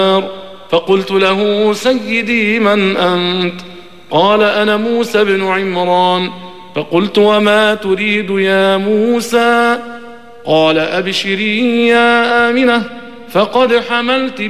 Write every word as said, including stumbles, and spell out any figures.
فقلت له سيدي من أنت؟ قال أنا موسى بن عمران. فقلت وما تريد يا موسى؟ قال أبشري يا آمنة فقد حملت